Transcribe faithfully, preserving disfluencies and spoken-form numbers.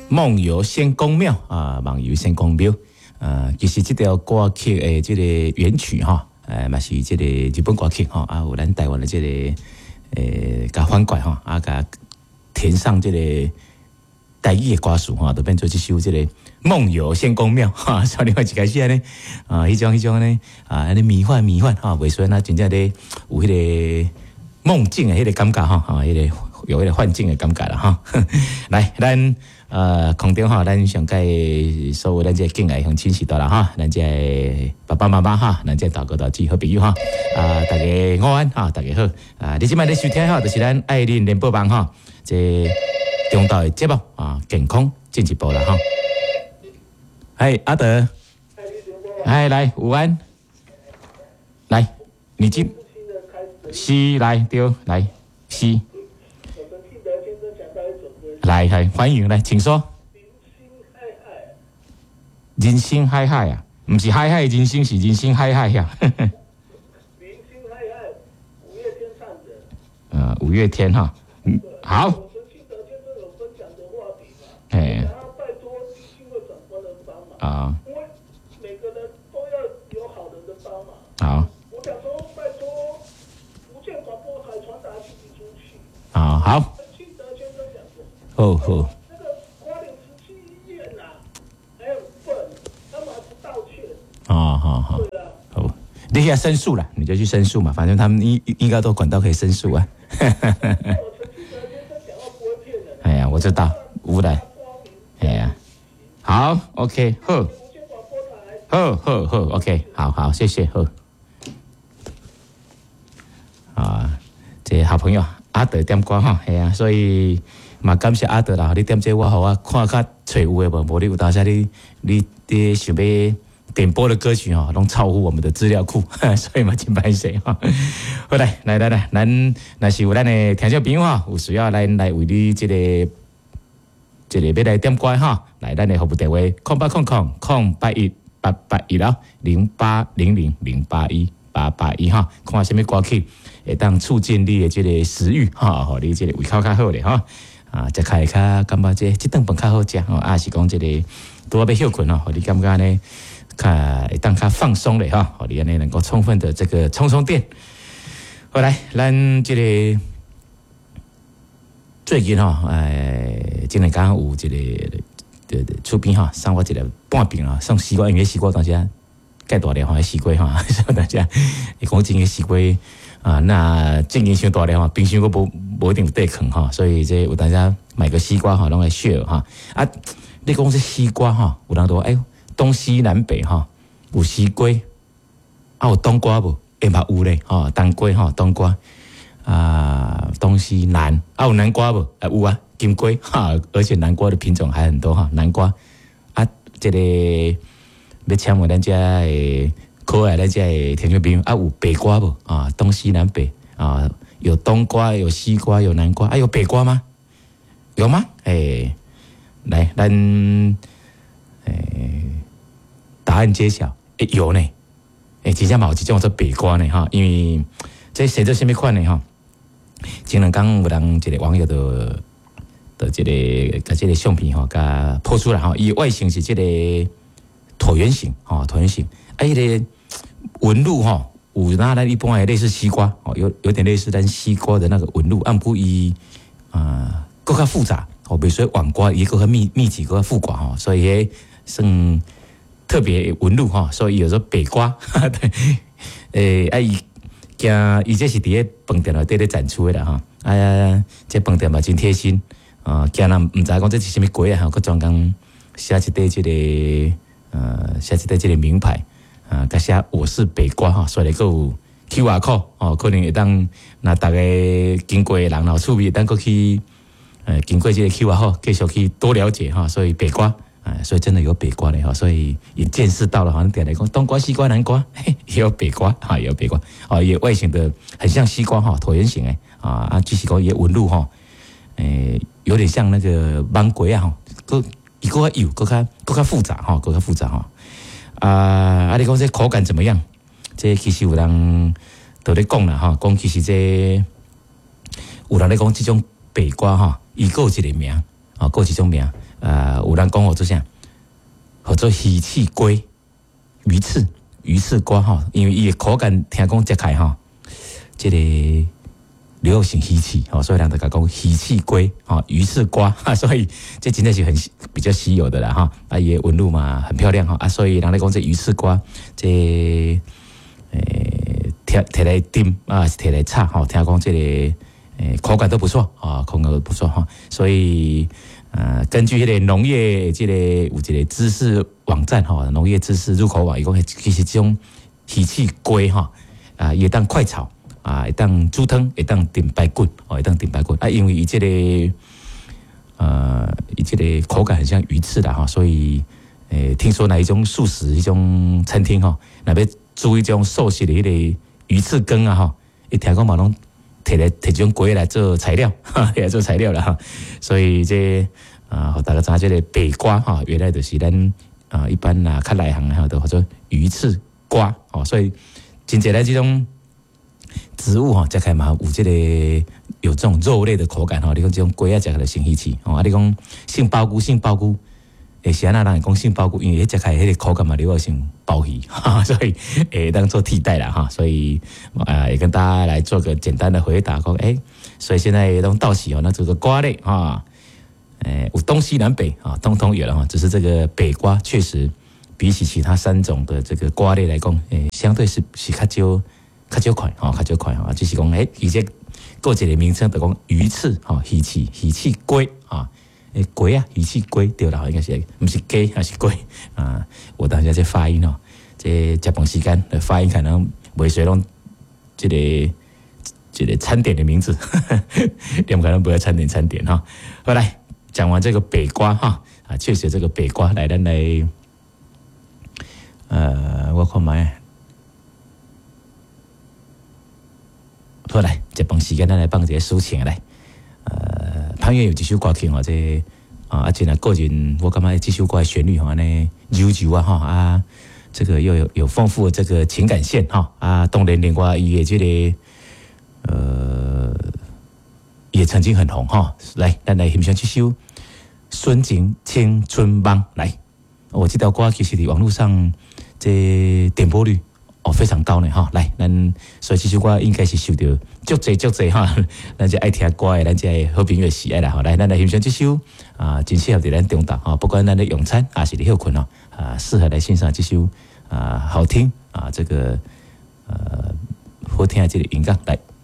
梦游仙公庙啊，梦游仙公庙啊，其实这条歌曲诶，这个原曲哈，诶，嘛是这个日本歌曲哈，啊，有咱台湾的这个诶，甲翻过哈，啊，甲填上这个台语的歌词哈，就变做这首这个梦游仙公庙哈，所以另外一开始呢，啊，迄种迄种呢，啊，安尼迷幻迷幻哈，袂说那真正咧有迄个梦境的迄个感觉哈，啊，迄个有迄个幻境的感觉啦哈。来，咱。呃，空中哈，咱上届所有咱这敬爱乡亲是到啦哈，咱这爸爸妈妈哈，咱这大哥大姐好朋友哈，啊，大家午安哈，大家好啊！你即摆咧收听哈，就是咱爱恁联播网哈，这中岛的节目啊，健康进一步啦哈。哎，阿德，哎，来午安，来，你今是来对来是。来，来，欢迎来，请说。人生海海啊，不是海海人生，是人生海海呀。人生海海，五月天唱的。呃，五月天哈，嗯，好。我们记得先生有分享的话题嘛，哎，然后拜托基金会转播人帮忙啊，因为每个人都要有好人的帮忙。好。我想说，拜托福建广播台传达讯息出去。啊，好。哦哦，那个花莲十七医院呐，还有笨，他们还不道歉。哦，好好。对啊。好，你可以申诉了，你就去申诉嘛，反正他们应应该都管道可以申诉啊。我陈记德先生讲话不会骗人。哎呀，我知道，无赖。哎呀，好 ，OK， 好。好好好 ，OK， 好好，谢谢，好。啊，这好朋友阿德点歌哈，系啊，所以。嘛，感谢阿德啦！你点这我好啊，看较找有诶无？无你有当下你你你想要点播的歌曲吼，拢超乎我们的资料库，所以嘛真歹势哈。好来来来来，咱若是有咱诶听众朋友哈，有需要咱来为你即、这个即、这个要来点歌哈，来咱诶服务电话空八空空空八一八八一啦，零八零零零八一八八一哈，看下什么歌曲会当促进你诶即个食欲哈，互你即个胃口较好咧哈。啊，食开较感觉这这顿饭较好食吼，啊是讲这个拄要要休困吼，互你感觉呢，较会当较放松咧吼，互你安尼能够充分的这个充充电。好来，咱这个最近吼，诶，今日刚有一个对对出兵哈，送我一个半瓶啊，送西瓜，因为西瓜当时介大粒吼，西瓜哈，所以大家会讲真个西瓜。啊，那经营伤大了哈，冰箱我无无一定有地坑哈，所以这有大家买个西瓜哈，拢来 share 哈。啊，你讲这西瓜哈，有人都哎东西南北哈，有西瓜，啊有冬瓜无？诶嘛有咧哈，冬瓜哈，冬瓜啊，东西南啊有南瓜无？啊有啊，金瓜哈，而且南瓜的品种还很多哈，南瓜啊，这个要请问咱家诶。可爱的这听众朋友啊，有北瓜不啊？东西南北啊，有冬瓜，有西瓜，有南瓜，啊，有北瓜吗？有吗？哎、欸，来，咱哎、欸，答案揭晓，哎、欸，有呢，哎、欸，真正嘛有一种做北瓜呢哈，因为这写做什么款呢哈？前两天有人一个网友的的这个甲这个相片哈，甲抛出来哈，伊外形是这个椭圆形哈，椭圆形，啊，迄、那个。纹路哈，有那咱一般类似西瓜哦，有有点类似咱西瓜的那个纹路，按不伊啊，更加复杂哦，比如说网瓜也更加密密集，更加复杂哈，所以算特别纹路哈，所以有时候北瓜，对，诶，啊伊惊伊这是伫咧饭店内底咧展出的啦哈，啊，这饭店嘛真贴心啊，惊人唔知讲这是什么鬼啊，佮专工写一块这个呃，写一块这个名牌。啊，甲写我是北瓜哈，所以个有 Q R code 哦，可能会当那大家经过的人老趣味，当过去呃经过这个 Q R code 继续去多了解哈，所以北瓜啊，所以真的有北瓜的哈，所以也见识到了，好像点来讲冬瓜、西瓜、南瓜，嘿，也有北瓜哈，也有北瓜哦，也外形的很像西瓜哈，椭圆形诶啊啊，据西瓜也纹路哈，诶，有点像那个芒果啊哈，个一个有个较个较复杂哈，个较复杂哈。啊！啊！你讲这口感怎么样？这其实有人都咧讲啦哈，讲其实这有人咧讲这种北瓜哈，伊有一个名啊，有一种名， 啊，有人讲我做啥，叫做鱼翅龟，鱼翅鱼翅瓜吼，因为伊的口感听讲食开吼，这个流行鱼翅吼，所以人就讲鱼翅龟吼，鱼翅瓜，所以这真的是很比较稀有的啦哈。啊，伊的纹路嘛很漂亮哈，啊，所以人来讲这鱼翅瓜，这诶摕摕来炖啊，是摕来炒吼，听讲这个诶口感都不错啊，口感都不错哈，所以。呃，根据迄个农业这个有一个知识网站哈，农业知识入口网，伊讲其实这种鱼翅龟哈啊，也当快炒啊，也当煮汤，也当炖排骨哦，也当炖排骨啊，因为伊这个呃，伊这个口感很像鱼翅的哈，所以诶、呃，听说哪一种素食一种餐厅哈，那边煮一种素食的迄个鱼翅羹啊哈，一听讲嘛拢。摕来摕这种龟来做材料，哈，来做材料了哈。所以这啊，互大家知影这个北瓜哈，原来就是咱啊一般啊较内行哈，都叫做鱼翅瓜哦。所以真侪咱这种植物哈，食起嘛有这个有这种肉类的口感哈。你讲这种龟啊，食起来生鱼翅哦。啊，你讲杏鲍菇，杏鲍菇。诶，是安那人会讲杏鲍菇，因为迄食起来迄个口感嘛，有点像鲍鱼，哈，所以诶当做替代啦哈，所以啊也跟大家来做个简单的回答，讲诶，所以现在都到齐哦，那这个瓜类啊，诶有东西南北啊，通通有了哈，只是这个北瓜确实比起其他三种的这个瓜类来讲，诶相对是是较少较少块哈，较少块哈，就是讲诶，而且过一个名称就讲鱼翅哈，鱼翅鱼翅龟啊。诶，龟啊，鱼翅龟对啦，应该是，不是鸡还是龟啊？我等下这发音哦，这食饭时间的发音可能袂随拢这个这个餐点的名字，你们可能不要餐点餐点哈。好来，讲完这个北瓜哈啊，确实这个北瓜来咱来，呃，我看卖，好来，食饭时间咱来放一个抒情来。呃，潘越有一首歌曲哦，这啊，而且呢，个人我感觉这首歌的旋律哈呢，悠悠啊哈啊，这个又有有丰富的这个情感线哈啊，当然另外伊的这个呃，也曾经很红哈。来，咱来欣赏这首《孙景青春梦》来。我这条歌其实伫网络上这点播率。哦，非常高呢哈！来，咱所以这首歌应该是受到足侪足侪哈，咱这爱听歌的，咱这好朋友喜爱啦哈！来，咱来欣赏这首啊，真适合伫咱中岛哈，不管咱咧用餐还是咧休困哦，啊，适合来欣赏这首啊好听啊这个呃好听的这个音乐来。